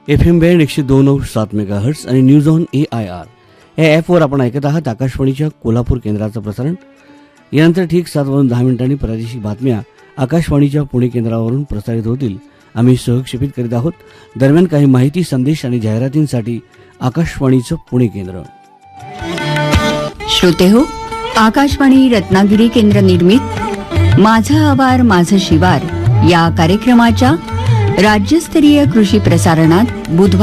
FM band 102.7 megahertz आणि news on AIR या ॲपवर आपण ऐकत आहात आकाशवाणीच्या कोल्हापूर केंद्राचं प्रसारण. यानंतर ठीक 7:10 प्रादेशिक बातम्या आकाशवाणीच्या पुणे केंद्रावरून प्रसारित होतील. आम्ही सहक्षेपित करीत आहोत. दरम्यान काही माहिती, संदेश आणि जाहिरातींसाठी आकाशवाणीचं पुणे केंद्र. श्रोते हो, आकाशवाणी रत्नागिरी केंद्र निर्मित माझा आवार माझं शिवार या कार्यक्रमाच्या राज्यस्तरीय कृषी प्रसारणात बुधवार